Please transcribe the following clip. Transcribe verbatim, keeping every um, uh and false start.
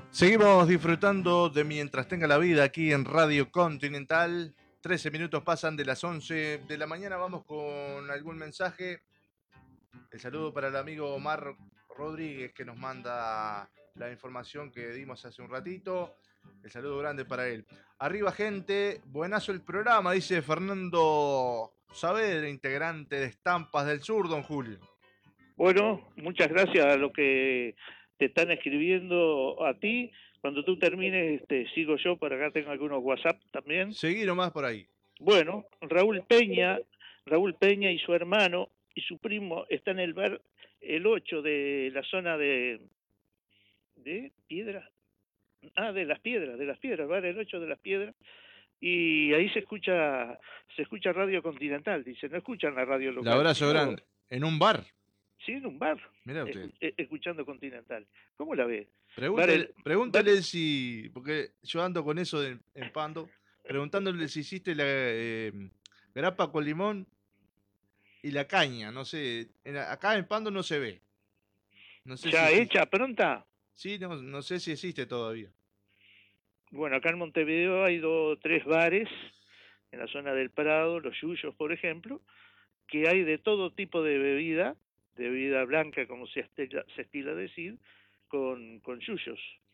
Seguimos disfrutando de Mientras tenga la vida aquí en Radio Continental. Trece minutos pasan de las once de la mañana. Vamos con algún mensaje. El saludo para el amigo Omar Rodríguez que nos manda la información que dimos hace un ratito. El saludo grande para él. Arriba, gente. Buenazo el programa, dice Fernando Saavedra, integrante de Estampas del Sur, don Julio. Bueno, muchas gracias a lo que te están escribiendo a ti. Cuando tú termines, este, sigo yo, por acá tengo algunos WhatsApp también. Seguí nomás por ahí. Bueno, Raúl Peña, Raúl Peña y su hermano y su primo están en el bar El ocho de la zona de, de Piedras. Ah, de las Piedras, de las Piedras, bar El ocho de las Piedras. Y ahí se escucha se escucha Radio Continental, dice, no escuchan la radio El local. abrazo Mirá vos. grande. En un bar. Sí, en un bar, Mira usted. escu eh, escuchando Continental. ¿Cómo la ves? Bar Pregúntale, el, bar, pregúntale si, porque yo ando con eso de, en Pando, preguntándole si hiciste la eh, grapa con limón y la caña, no sé, en- acá en Pando no se ve, no sé si ya existe, hecha, pronta. sí, no, no sé si existe todavía. Bueno, acá en Montevideo hay dos, tres bares, en la zona del Prado, los Yuyos, por ejemplo, que hay de todo tipo de bebida, de bebida blanca, como se estila, se estila decir, con, con yuyos.